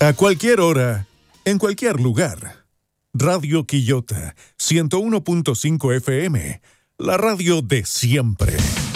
A cualquier hora, en cualquier lugar. Radio Quillota, 101.5 FM, la radio de siempre.